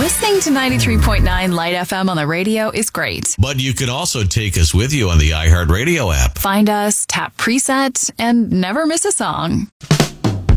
Listening to 93.9 Light FM on the radio is great. But you could also take us with you on the iHeartRadio app. Find us, tap preset, and never miss a song.